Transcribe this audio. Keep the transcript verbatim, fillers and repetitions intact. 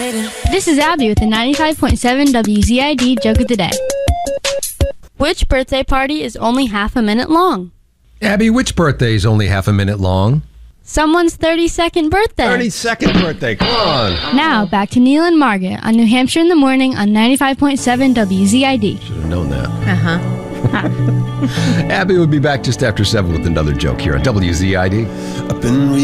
This is Abby with the ninety-five point seven W Z I D Joke of the Day. Which birthday party is only half a minute long? Abby, which birthday is only half a minute long? Someone's thirty-second birthday. thirty-second birthday. Come on. Now, back to Neil and Margaret on New Hampshire in the Morning on ninety-five point seven W Z I D. Should have known that. Uh-huh. Abby will be back just after seven with another joke here on W Z I D. Up in